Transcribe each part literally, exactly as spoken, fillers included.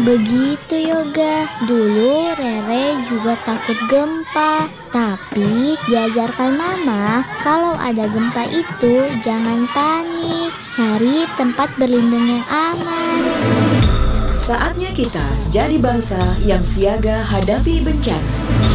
Begitu Yoga, dulu Rere juga takut gempa. Tapi diajarkan Mama, kalau ada gempa itu jangan panik, cari tempat berlindung yang aman. Saatnya kita jadi bangsa yang siaga hadapi bencana.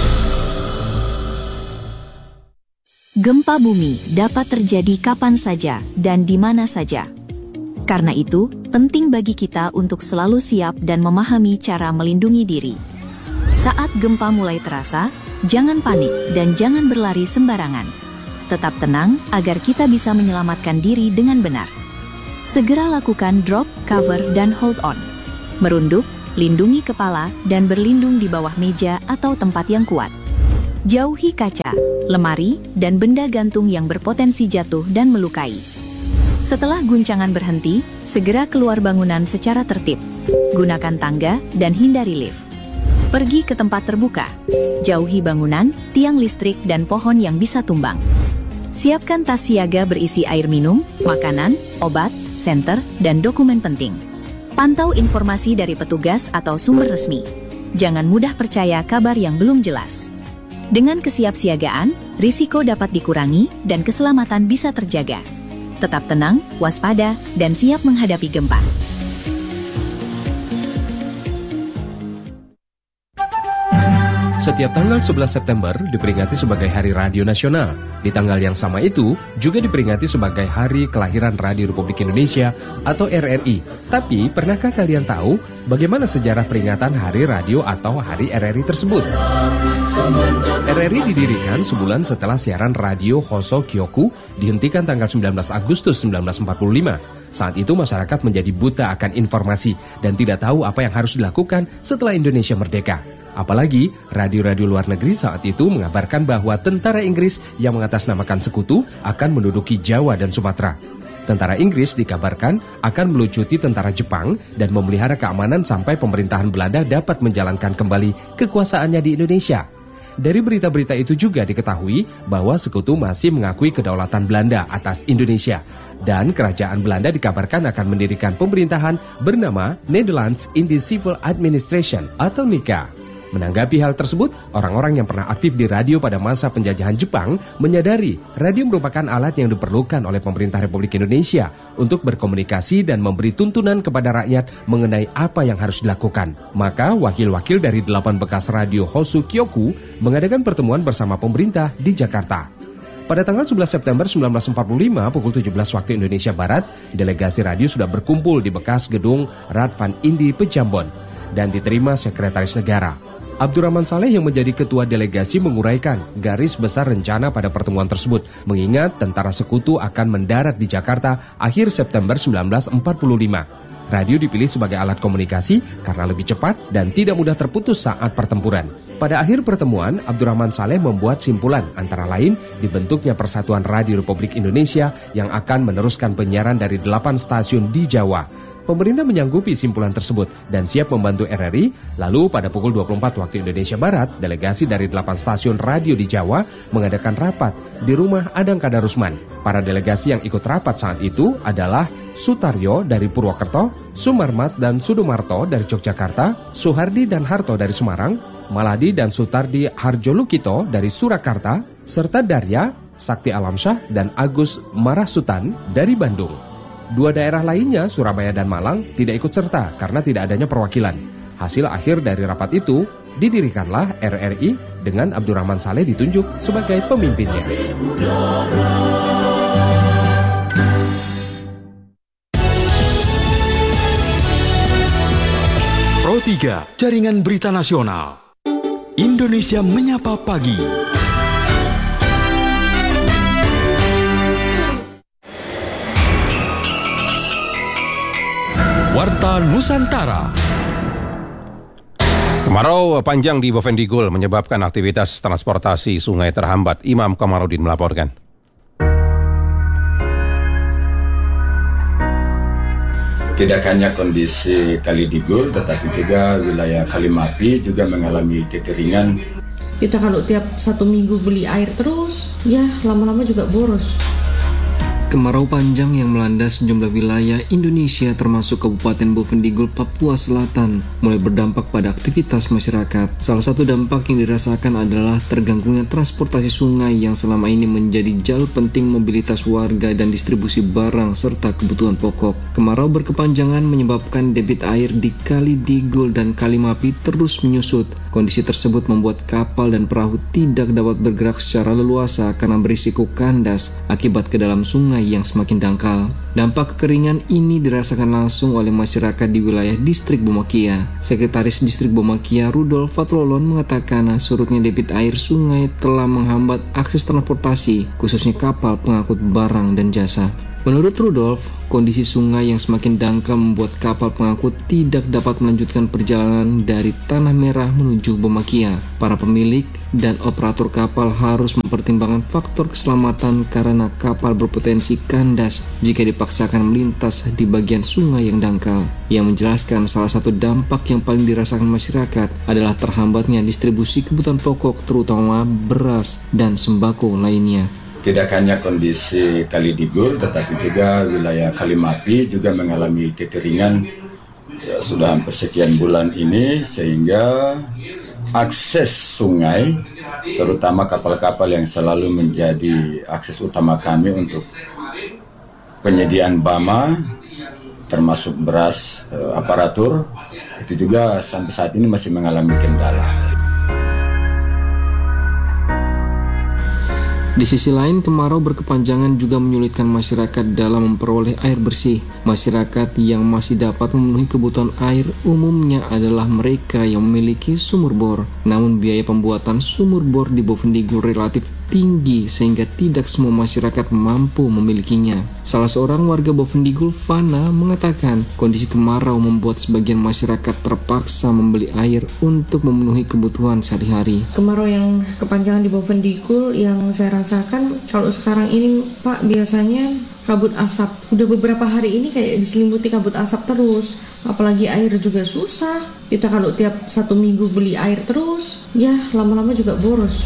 Gempa bumi dapat terjadi kapan saja dan di mana saja. Karena itu, penting bagi kita untuk selalu siap dan memahami cara melindungi diri. Saat gempa mulai terasa, jangan panik dan jangan berlari sembarangan. Tetap tenang agar kita bisa menyelamatkan diri dengan benar. Segera lakukan drop, cover, dan hold on. Merunduk, lindungi kepala, dan berlindung di bawah meja atau tempat yang kuat. Jauhi kaca, lemari, dan benda gantung yang berpotensi jatuh dan melukai. Setelah guncangan berhenti, segera keluar bangunan secara tertib. Gunakan tangga dan hindari lift. Pergi ke tempat terbuka. Jauhi bangunan, tiang listrik, dan pohon yang bisa tumbang. Siapkan tas siaga berisi air minum, makanan, obat, senter, dan dokumen penting. Pantau informasi dari petugas atau sumber resmi. Jangan mudah percaya kabar yang belum jelas. Dengan kesiapsiagaan, risiko dapat dikurangi dan keselamatan bisa terjaga. Tetap tenang, waspada, dan siap menghadapi gempa. Setiap tanggal sebelas September diperingati sebagai Hari Radio Nasional. Di tanggal yang sama itu juga diperingati sebagai Hari Kelahiran Radio Republik Indonesia atau R R I. Tapi pernahkah kalian tahu bagaimana sejarah peringatan Hari Radio atau Hari R R I tersebut? R R I didirikan sebulan setelah siaran radio Hoso Kyoku dihentikan tanggal sembilan belas Agustus seribu sembilan ratus empat puluh lima. Saat itu masyarakat menjadi buta akan informasi dan tidak tahu apa yang harus dilakukan setelah Indonesia merdeka. Apalagi radio-radio luar negeri saat itu mengabarkan bahwa tentara Inggris yang mengatasnamakan sekutu akan menduduki Jawa dan Sumatera. Tentara Inggris dikabarkan akan melucuti tentara Jepang dan memelihara keamanan sampai pemerintahan Belanda dapat menjalankan kembali kekuasaannya di Indonesia. Dari berita-berita itu juga diketahui bahwa sekutu masih mengakui kedaulatan Belanda atas Indonesia. Dan kerajaan Belanda dikabarkan akan mendirikan pemerintahan bernama Netherlands Indian Civil Administration atau N I C A. Menanggapi hal tersebut, orang-orang yang pernah aktif di radio pada masa penjajahan Jepang menyadari radio merupakan alat yang diperlukan oleh pemerintah Republik Indonesia untuk berkomunikasi dan memberi tuntunan kepada rakyat mengenai apa yang harus dilakukan. Maka wakil-wakil dari delapan bekas radio Hoso Kyoku mengadakan pertemuan bersama pemerintah di Jakarta. Pada tanggal sebelas September seribu sembilan ratus empat puluh lima pukul tujuh belas waktu Indonesia Barat, delegasi radio sudah berkumpul di bekas gedung Radvan Indi Pejambon dan diterima Sekretaris Negara. Abdurrahman Saleh yang menjadi ketua delegasi menguraikan garis besar rencana pada pertemuan tersebut, mengingat tentara sekutu akan mendarat di Jakarta akhir September seribu sembilan ratus empat puluh lima. Radio dipilih sebagai alat komunikasi karena lebih cepat dan tidak mudah terputus saat pertempuran. Pada akhir pertemuan, Abdurrahman Saleh membuat simpulan antara lain dibentuknya Persatuan Radio Republik Indonesia yang akan meneruskan penyiaran dari delapan stasiun di Jawa. Pemerintah menyanggupi simpulan tersebut dan siap membantu R R I. Lalu pada pukul dua puluh empat waktu Indonesia Barat, delegasi dari delapan stasiun radio di Jawa mengadakan rapat di rumah Adang Kadarusman. Para delegasi yang ikut rapat saat itu adalah Sutaryo dari Purwokerto, Sumarmat dan Sudumarto dari Yogyakarta, Suhardi dan Harto dari Semarang, Maladi dan Sutardi Harjolukito dari Surakarta, serta Darya, Sakti Alamsyah dan Agus Marasutan dari Bandung. Dua daerah lainnya, Surabaya dan Malang, tidak ikut serta karena tidak adanya perwakilan. Hasil akhir dari rapat itu, didirikanlah R R I dengan Abdurrahman Saleh ditunjuk sebagai pemimpinnya. Pro tiga, Jaringan Berita Nasional. Indonesia Menyapa Pagi. Warta Nusantara. Kemarau panjang di Bovendigul menyebabkan aktivitas transportasi sungai terhambat. Imam Kamarudin melaporkan. Tidak hanya kondisi Kali Digul, tetapi juga wilayah Kalimapi juga mengalami kekeringan. Kita kalau tiap satu minggu beli air terus, ya lama-lama juga boros. Kemarau panjang yang melanda sejumlah wilayah Indonesia termasuk Kabupaten Bovendigul, Papua Selatan mulai berdampak pada aktivitas masyarakat. Salah satu dampak yang dirasakan adalah terganggunya transportasi sungai yang selama ini menjadi jalur penting mobilitas warga dan distribusi barang serta kebutuhan pokok. Kemarau berkepanjangan menyebabkan debit air di Kali Digul dan Kali Mapi terus menyusut. Kondisi tersebut membuat kapal dan perahu tidak dapat bergerak secara leluasa karena berisiko kandas akibat ke dalam sungai yang semakin dangkal. Dampak kekeringan ini dirasakan langsung oleh masyarakat di wilayah distrik Bomakia. Sekretaris distrik Bomakia Rudolf Fatlolon mengatakan surutnya debit air sungai telah menghambat akses transportasi, khususnya kapal pengangkut barang dan jasa. Menurut Rudolf, kondisi sungai yang semakin dangkal membuat kapal pengangkut tidak dapat melanjutkan perjalanan dari Tanah Merah menuju Bomakia. Para pemilik dan operator kapal harus mempertimbangkan faktor keselamatan karena kapal berpotensi kandas jika dipaksakan melintas di bagian sungai yang dangkal. Yang menjelaskan salah satu dampak yang paling dirasakan masyarakat adalah terhambatnya distribusi kebutuhan pokok terutama beras dan sembako lainnya. Tidak hanya kondisi Kali Digul, tetapi juga wilayah Kali Mapi juga mengalami kekeringan ya, sudah hampir sekian bulan ini, sehingga akses sungai, terutama kapal-kapal yang selalu menjadi akses utama kami untuk penyediaan Bama, termasuk beras, eh, aparatur, itu juga sampai saat ini masih mengalami kendala. Di sisi lain, kemarau berkepanjangan juga menyulitkan masyarakat dalam memperoleh air bersih. Masyarakat yang masih dapat memenuhi kebutuhan air umumnya adalah mereka yang memiliki sumur bor. Namun biaya pembuatan sumur bor di Bovendigul relatif tinggi sehingga tidak semua masyarakat mampu memilikinya. Salah seorang warga Bovendigul, Fana, mengatakan kondisi kemarau membuat sebagian masyarakat terpaksa membeli air untuk memenuhi kebutuhan sehari-hari. Kemarau yang kepanjangan di Bovendigul yang saya rasakan kalau sekarang ini, Pak, biasanya kabut asap. Udah beberapa hari ini kayak diselimuti kabut asap terus. Apalagi air juga susah. Kita kalau tiap satu minggu beli air terus, ya lama-lama juga boros.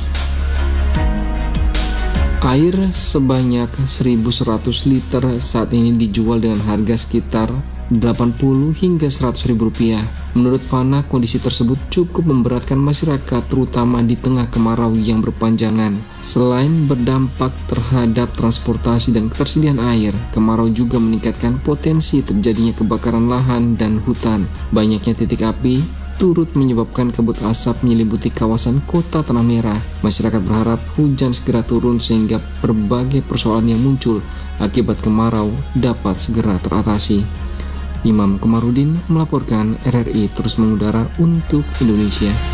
Air sebanyak seribu seratus liter saat ini dijual dengan harga sekitar delapan puluh hingga seratus ribu rupiah. Menurut Fana, kondisi tersebut cukup memberatkan masyarakat terutama di tengah kemarau yang berpanjangan. Selain berdampak terhadap transportasi dan ketersediaan air, kemarau juga meningkatkan potensi terjadinya kebakaran lahan dan hutan. Banyaknya titik api turut menyebabkan kabut asap menyelimuti kawasan kota Tanah Merah. Masyarakat berharap hujan segera turun sehingga berbagai persoalan yang muncul akibat kemarau dapat segera teratasi. Imam Komarudin melaporkan, R R I terus mengudara untuk Indonesia.